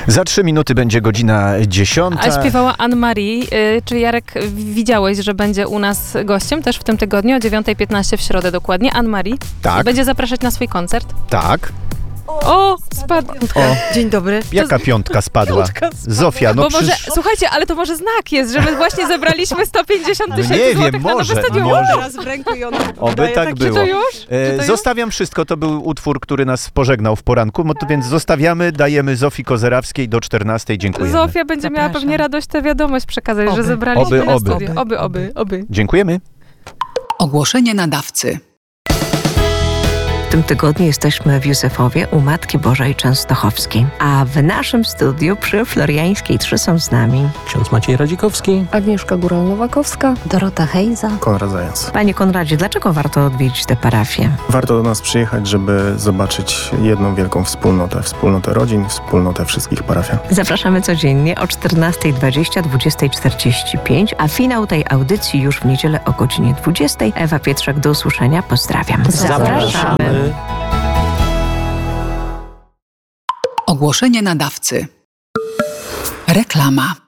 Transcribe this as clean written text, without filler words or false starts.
Za 3 minuty będzie godzina 10. A śpiewała Anne-Marie. Czy Jarek widziałeś, że będzie u nas gościem też w tym tygodniu o 9:15 w środę dokładnie? Anne-Marie. Tak. I będzie zapraszać na swój koncert. Tak. O, spadł. Dzień dobry. Jaka piątka spadła? Zofia, Bo może, słuchajcie, ale to może znak jest, że my właśnie zebraliśmy 150 No tysięcy nie wiem, złotych na może, nowy stadion. może. Teraz w ręku i on Oby daje tak taki- było. Czy to już? Czy to już? Zostawiam wszystko, to był utwór, który nas pożegnał w poranku, więc zostawiamy, dajemy Zofii Kozerawskiej do 14:00. Dziękujemy. Zofia będzie miała Zapraszam. pewnie radość tę wiadomość przekazać, że Oby. zebraliśmy Oby, na oby. studio. Oby. Dziękujemy. Ogłoszenie nadawcy. W tym tygodniu jesteśmy w Józefowie u Matki Bożej Częstochowskiej, a w naszym studiu przy Floriańskiej 3 są z nami Ksiądz Maciej Radzikowski. Agnieszka Góral-Nowakowska, Dorota Hejza. Konrad Zając. Panie Konradzie, dlaczego warto odwiedzić tę parafię? Warto do nas przyjechać, żeby zobaczyć jedną wielką wspólnotę rodzin, wspólnotę wszystkich parafian. Zapraszamy codziennie o 14:20, 20:45, a finał tej audycji już w niedzielę o godzinie 20:00. Ewa Pietrzak, do usłyszenia, pozdrawiam. Zapraszamy. Ogłoszenie nadawcy. Reklama.